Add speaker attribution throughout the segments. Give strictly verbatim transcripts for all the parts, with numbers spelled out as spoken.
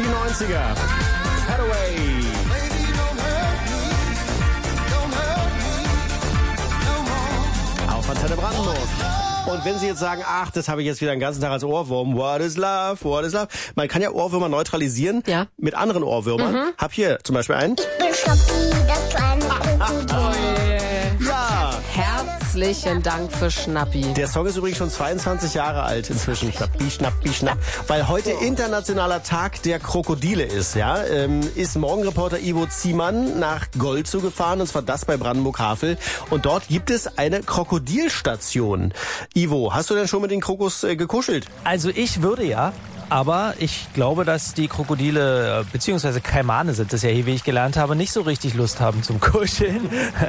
Speaker 1: Die neunziger. Hathaway. Auf Antenne Brandenburg. Und wenn Sie jetzt sagen, ach, das habe ich jetzt wieder den ganzen Tag als Ohrwurm, what is love, what is love? Man kann ja Ohrwürmer neutralisieren
Speaker 2: ja.
Speaker 1: mit anderen Ohrwürmern. Mhm. Hab hier zum Beispiel einen.
Speaker 3: Ich bin Schnappi, das kleine Krokodil.
Speaker 1: Ja.
Speaker 2: Herzlichen Dank für Schnappi.
Speaker 1: Der Song ist übrigens schon zweiundzwanzig Jahre alt inzwischen. Schnappi, Schnappi, Schnapp. Weil heute internationaler Tag der Krokodile ist, ja, ähm, ist Morgenreporter Ivo Ziemann nach Golzow gefahren, und zwar das bei Brandenburg-Havel. Und dort gibt es eine Krokodilstation. Ivo, hast du denn schon mit den Krokus äh, gekuschelt?
Speaker 4: Also ich würde ja. Aber ich glaube, dass die Krokodile, beziehungsweise Kaimane sind das ja hier, wie ich gelernt habe, nicht so richtig Lust haben zum Kuscheln.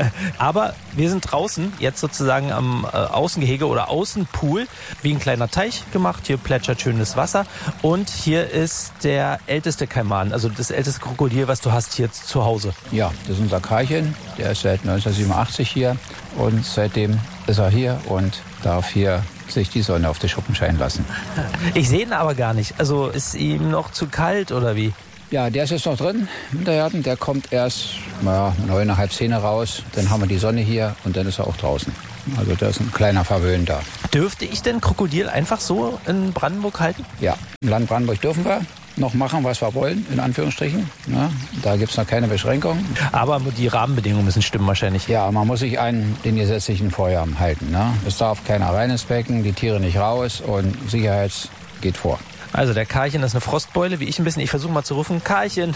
Speaker 4: Aber wir sind draußen, jetzt sozusagen am äh, Außengehege oder Außenpool, wie ein kleiner Teich gemacht. Hier plätschert schönes Wasser. Und hier ist der älteste Kaiman, also das älteste Krokodil, was du hast hier zu Hause.
Speaker 5: Ja, das ist unser Karlchen. Der ist seit neunzehnhundertsiebenundachtzig hier. Und seitdem ist er hier und darf hier sich die Sonne auf die Schuppen scheinen lassen.
Speaker 4: Ich sehe ihn aber gar nicht. Also ist ihm noch zu kalt oder wie?
Speaker 5: Ja, der ist jetzt noch drin, Wintergarten. Der kommt erst naja, neun, halb zehn raus. Dann haben wir die Sonne hier und dann ist er auch draußen. Also da ist ein kleiner Verwöhnter.
Speaker 4: Dürfte ich denn Krokodil einfach so in Brandenburg halten?
Speaker 5: Ja, im Land Brandenburg dürfen wir noch machen, was wir wollen, in Anführungsstrichen. Ja, da gibt es noch keine Beschränkung.
Speaker 4: Aber die Rahmenbedingungen müssen stimmen wahrscheinlich.
Speaker 5: Ja, man muss sich an den gesetzlichen Vorgaben halten. Ne? Es darf keiner rein ins Becken, die Tiere nicht raus und Sicherheit geht vor.
Speaker 4: Also der Karlchen ist eine Frostbeule, wie ich ein bisschen. Ich versuche mal zu rufen, Karlchen.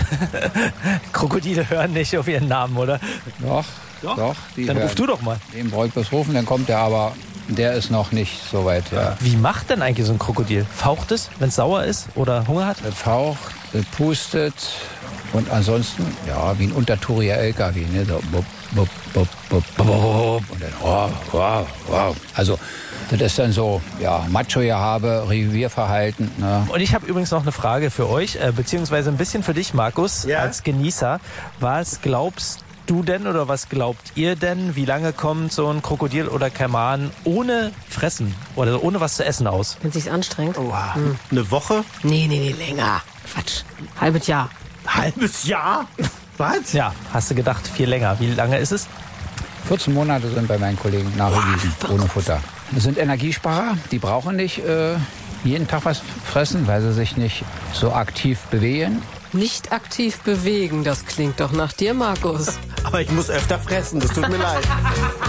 Speaker 4: Krokodile hören nicht auf ihren Namen, oder?
Speaker 5: Doch, doch. doch
Speaker 4: dann ruf du doch mal.
Speaker 5: Den brauche ich bloß rufen, dann kommt der aber... Der ist noch nicht so weit, ja.
Speaker 4: Wie macht denn eigentlich so ein Krokodil? Faucht es, wenn es sauer ist oder Hunger hat?
Speaker 5: Es faucht, es pustet und ansonsten, ja, wie ein untertouriger L K W, ne? So, bup, bup, bup, bup, bup, und dann, wow, wow, wow. Also, das ist dann so, ja, Macho-Gehabe, Revierverhalten, ne?
Speaker 4: Und ich habe übrigens noch eine Frage für euch, äh, beziehungsweise ein bisschen für dich, Markus, ja. als Genießer. Was glaubst du? Du denn oder was glaubt ihr denn, wie lange kommt so ein Krokodil oder Kaiman ohne Fressen oder ohne was zu essen aus?
Speaker 2: Wenn es sich anstrengt.
Speaker 1: Oh, hm. Eine Woche?
Speaker 2: Nee, nee, nee, länger. Quatsch. Halbes Jahr.
Speaker 1: Halbes Jahr? Was?
Speaker 4: Ja, hast du gedacht, viel länger. Wie lange ist es?
Speaker 5: vierzehn Monate sind bei meinen Kollegen nachgewiesen, wow, ohne Futter. Das sind Energiesparer, die brauchen nicht äh, jeden Tag was fressen, weil sie sich nicht so aktiv bewegen.
Speaker 2: Nicht aktiv bewegen, das klingt doch nach dir, Markus.
Speaker 1: Aber ich muss öfter fressen, das tut mir leid.